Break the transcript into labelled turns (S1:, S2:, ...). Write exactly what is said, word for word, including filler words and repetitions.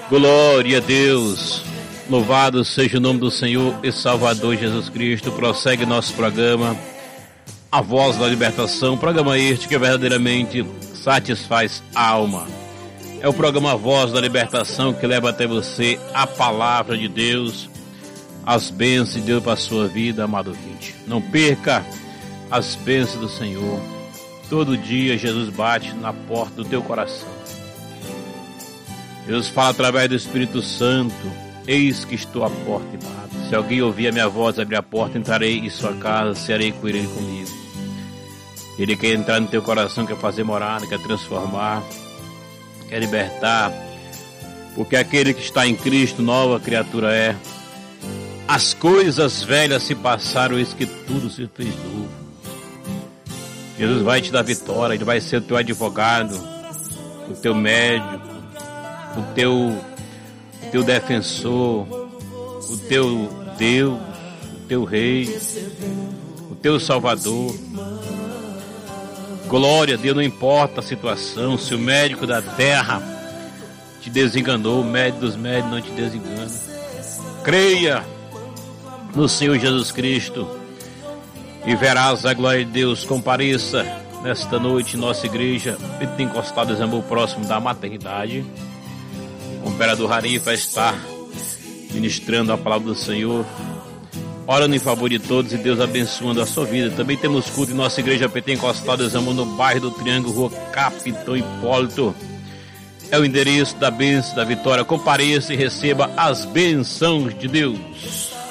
S1: Glória a Deus, louvado seja o nome do Senhor e Salvador Jesus Cristo. Prossegue nosso programa, A Voz da Libertação, programa este que verdadeiramente satisfaz a alma. É o programa A Voz da Libertação que leva até você a palavra de Deus, as bênçãos de Deus para a sua vida, amado ouvinte. Não perca as bênçãos do Senhor. Todo dia Jesus bate na porta do teu coração. Jesus fala através do Espírito Santo: eis que estou à porta e bato. Se alguém ouvir a minha voz, abrir a porta, entrarei em sua casa, serei com ele comigo. Ele quer entrar no teu coração, quer fazer morada, quer transformar, quer libertar, porque aquele que está em Cristo, nova criatura é. As coisas velhas se passaram, eis que tudo se fez novo. Jesus vai te dar vitória, Ele vai ser o teu advogado, o teu médico, o teu, o teu defensor, o teu Deus, o teu Rei, o teu Salvador. Glória a Deus, não importa a situação, se o médico da terra te desenganou, o médico dos médicos não te desengana. Creia no Senhor Jesus Cristo e verás a glória de Deus. Compareça nesta noite em nossa igreja Pentecostal Amor próximo da maternidade. O imperador Hari vai estar ministrando a palavra do Senhor, orando em favor de todos e Deus abençoando a sua vida. Também temos culto em nossa igreja Pentecostal Amor no bairro do Triângulo, Rua Capitão Hipólito. É o endereço da bênção da vitória. Compareça e receba as bênçãos de Deus.